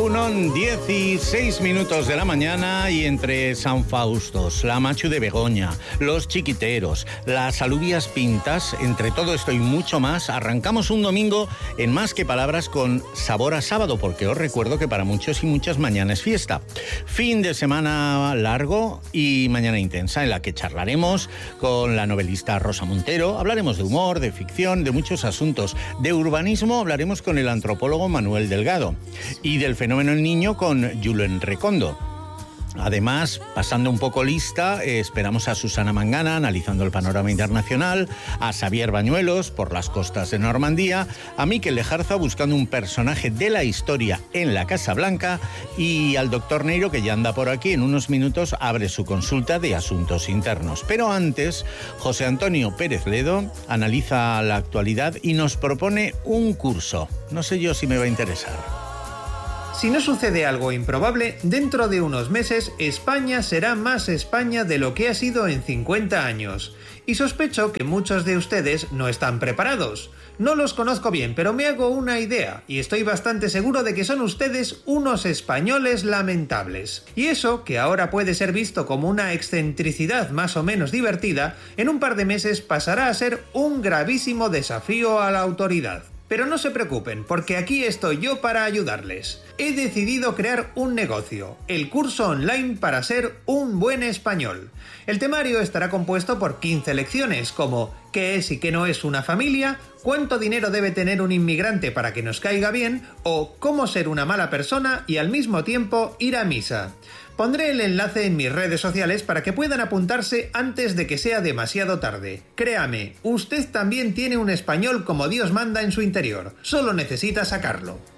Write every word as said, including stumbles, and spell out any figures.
Egunon, dieciséis minutos de la mañana y entre San Faustos, la Machu de Begoña, los chiquiteros, las alubias pintas, entre todo esto y mucho más, arrancamos un domingo en Más que Palabras con sabor a sábado, porque os recuerdo que para muchos y muchas mañana es fiesta. Fin de semana largo y mañana intensa, en la que charlaremos con la novelista Rosa Montero, hablaremos de humor, de ficción, de muchos asuntos. De urbanismo hablaremos con el antropólogo Manuel Delgado y del fenómeno El Niño con Julen Recondo. Además, pasando un poco lista, eh, esperamos a Susana Mangana analizando el panorama internacional, a Xavier Bañuelos por las costas de Normandía, a Miquel Lejarza buscando un personaje de la historia en la Casa Blanca y al doctor Neiro, que ya anda por aquí. En unos minutos abre su consulta de asuntos internos. Pero antes, José Antonio Pérez Ledo analiza la actualidad y nos propone un curso. No sé yo si me va a interesar. Si no sucede algo improbable, dentro de unos meses España será más España de lo que ha sido en cincuenta años. Y sospecho que muchos de ustedes no están preparados. No los conozco bien, pero me hago una idea, y estoy bastante seguro de que son ustedes unos españoles lamentables. Y eso, que ahora puede ser visto como una excentricidad más o menos divertida, en un par de meses pasará a ser un gravísimo desafío a la autoridad. Pero no se preocupen, porque aquí estoy yo para ayudarles. He decidido crear un negocio, el curso online para ser un buen español. El temario estará compuesto por quince lecciones, como qué es y qué no es una familia, cuánto dinero debe tener un inmigrante para que nos caiga bien, o cómo ser una mala persona y al mismo tiempo ir a misa. Pondré el enlace en mis redes sociales para que puedan apuntarse antes de que sea demasiado tarde. Créame, usted también tiene un español como Dios manda en su interior, solo necesita sacarlo.